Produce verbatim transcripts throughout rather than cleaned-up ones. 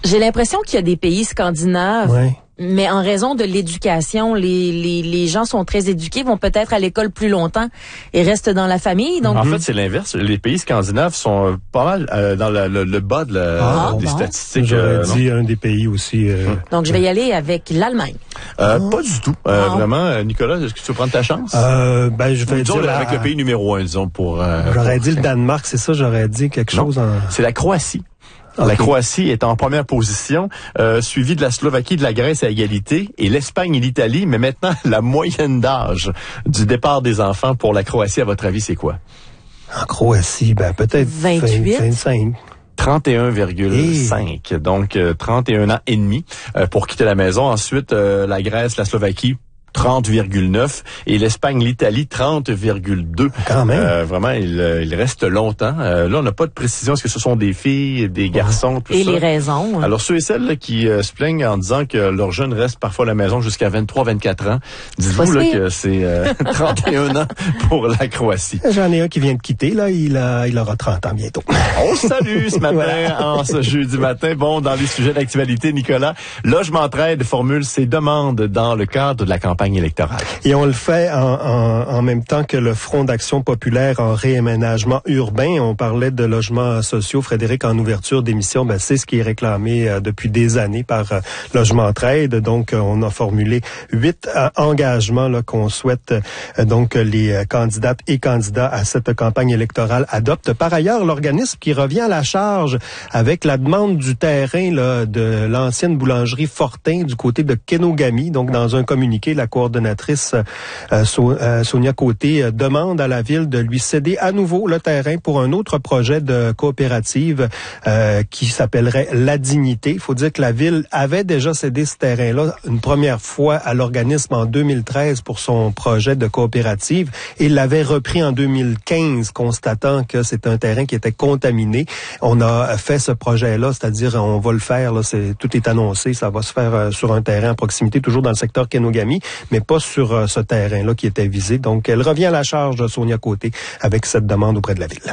J'ai l'impression qu'il y a des pays scandinaves, ouais. mais en raison de l'éducation, les, les, les gens sont très éduqués, vont peut-être à l'école plus longtemps et restent dans la famille. Donc, en fait, c'est l'inverse. Les pays scandinaves sont pas mal euh, dans le, le, le bas de la, ah, des bon. statistiques. J'aurais euh, dit un des pays aussi. Euh, donc, je vais y aller avec l'Allemagne. Euh, oh. Pas du tout. Euh, oh. Vraiment, Nicolas, est-ce que tu veux prendre ta chance? Euh, ben, je vais disons dire... avec la, le pays numéro un, disons, pour... Euh, j'aurais pour... dit le Danemark, c'est ça, j'aurais dit quelque non, chose en... c'est la Croatie. Okay. La Croatie est en première position, euh, suivie de la Slovaquie, de la Grèce à égalité, et l'Espagne et l'Italie. Mais maintenant, la moyenne d'âge du départ des enfants pour la Croatie, à votre avis, c'est quoi? En Croatie, ben peut-être vingt-huit vingt-cinq. trente et un virgule cinq, hey. Donc euh, trente et un ans et demi euh, pour quitter la maison. Ensuite, euh, la Grèce, la Slovaquie, trente virgule neuf et l'Espagne, l'Italie, trente virgule deux. Quand même. Euh, vraiment, il, il reste longtemps. Euh, là, on n'a pas de précision. Est-ce que ce sont des filles, des garçons, tout et ça? Et les raisons. Alors, ceux et celles là, qui euh, se plaignent en disant que leurs jeunes restent parfois à la maison jusqu'à vingt-trois vingt-quatre ans, dites-vous là, que c'est euh, trente et un ans pour la Croatie. J'en ai un qui vient de quitter, là. Il, a, il aura trente ans bientôt. On salue ce matin, voilà. En ce jeudi matin. Bon, dans les sujets d'actualité, Nicolas, Logement-Trade formule ses demandes dans le cadre de la campagne électorale. Et on le fait en, en, en même temps que le Front d'action populaire en réaménagement urbain. On parlait de logements sociaux. Frédéric, en ouverture d'émission, ben, c'est ce qui est réclamé euh, depuis des années par euh, Logement-Trade. Donc, euh, on a formulé huit euh, engagements là, qu'on souhaite euh, donc les euh, candidates et candidats à cette campagne électorale adoptent. Par ailleurs, l'organisme qui revient à la charge avec la demande du terrain là, de l'ancienne boulangerie Fortin du côté de Kenogami. Donc, dans un communiqué, la coordonnatrice euh, so, euh, Sonia Côté euh, demande à la ville de lui céder à nouveau le terrain pour un autre projet de coopérative euh, qui s'appellerait La Dignité. Il faut dire que la ville avait déjà cédé ce terrain-là une première fois à l'organisme en deux mille treize pour son projet de coopérative et l'avait repris en deux mille quinze, constatant que c'est un terrain qui était contaminé. On a fait ce projet-là, c'est-à-dire on va le faire, là, c'est, tout est annoncé, ça va se faire euh, sur un terrain à proximité, toujours dans le secteur Kenogami, mais pas sur euh, ce terrain-là qui était visé. Donc, elle revient à la charge de Sonia Côté avec cette demande auprès de la ville.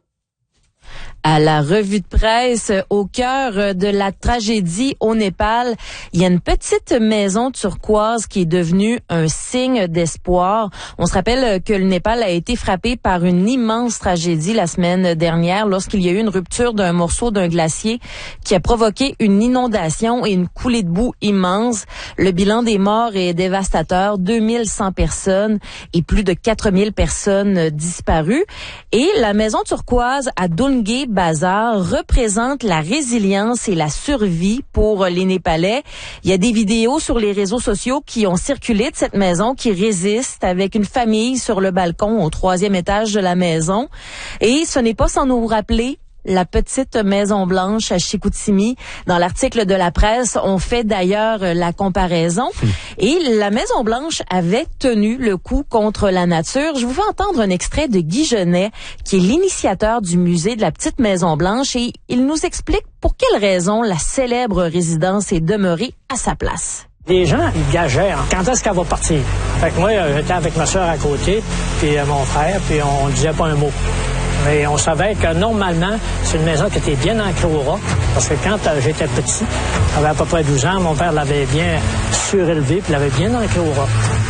À la revue de presse, au cœur de la tragédie au Népal, il y a une petite maison turquoise qui est devenue un signe d'espoir. On se rappelle que le Népal a été frappé par une immense tragédie la semaine dernière lorsqu'il y a eu une rupture d'un morceau d'un glacier qui a provoqué une inondation et une coulée de boue immense. Le bilan des morts est dévastateur, deux mille cent personnes et plus de quatre mille personnes disparues. Et la maison turquoise à Dungay Bazar représente la résilience et la survie pour les Népalais. Il y a des vidéos sur les réseaux sociaux qui ont circulé de cette maison qui résiste avec une famille sur le balcon au troisième étage de la maison. Et ce n'est pas sans nous rappeler la petite Maison Blanche à Chicoutimi. Dans l'article de la presse, on fait d'ailleurs la comparaison. Mmh. Et la Maison Blanche avait tenu le coup contre la nature. Je vous fais entendre un extrait de Guy Genet, qui est l'initiateur du musée de la petite Maison Blanche, et il nous explique pour quelle raison la célèbre résidence est demeurée à sa place. Les gens, ils gageaient. Hein. Quand est-ce qu'elle va partir? Fait que moi, j'étais avec ma soeur à côté, puis mon frère, puis on disait pas un mot. Mais on savait que normalement, c'est une maison qui était bien ancrée au roc. Parce que quand euh, j'étais petit, j'avais à peu près douze ans, mon père l'avait bien surélevé puis l'avait bien ancré au roc.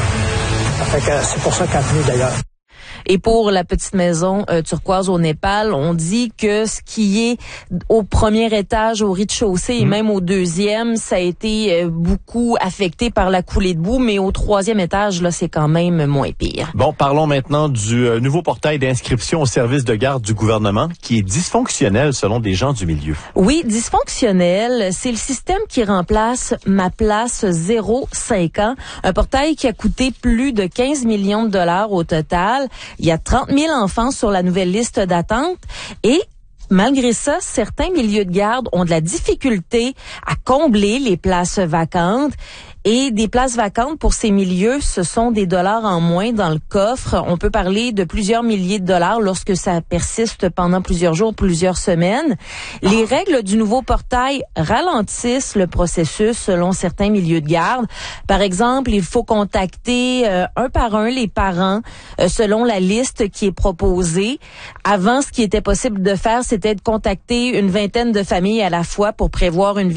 Fait que c'est pour ça qu'elle a tenu d'ailleurs. Et pour la petite maison euh, turquoise au Népal, on dit que ce qui est au premier étage, au rez-de-chaussée et mmh. même au deuxième, ça a été euh, beaucoup affecté par la coulée de boue, mais au troisième étage, là, c'est quand même moins pire. Bon, parlons maintenant du euh, nouveau portail d'inscription au service de garde du gouvernement qui est dysfonctionnel selon des gens du milieu. Oui, dysfonctionnel, c'est le système qui remplace Ma Place zéro cinq ans, un portail qui a coûté plus de quinze millions de dollars au total. Il y a trente mille enfants sur la nouvelle liste d'attente et malgré ça, certains milieux de garde ont de la difficulté à combler les places vacantes. Et des places vacantes pour ces milieux, ce sont des dollars en moins dans le coffre. On peut parler de plusieurs milliers de dollars lorsque ça persiste pendant plusieurs jours, plusieurs semaines. Les règles du nouveau portail ralentissent le processus selon certains milieux de garde. Par exemple, il faut contacter euh, un par un les parents euh, selon la liste qui est proposée. Avant, ce qui était possible de faire, c'était de contacter une vingtaine de familles à la fois pour prévoir une